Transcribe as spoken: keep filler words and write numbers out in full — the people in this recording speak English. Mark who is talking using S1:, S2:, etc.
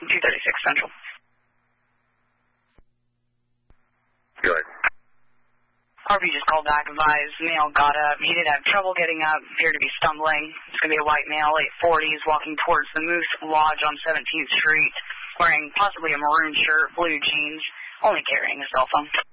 S1: two thirty-six Central.
S2: Good.
S1: R V just called back, advised male got up. He did have trouble getting up, appeared to be stumbling. It's going to be a white male, late forties, walking towards the Moose Lodge on seventeenth Street, wearing possibly a maroon shirt, blue jeans, only carrying a cell phone.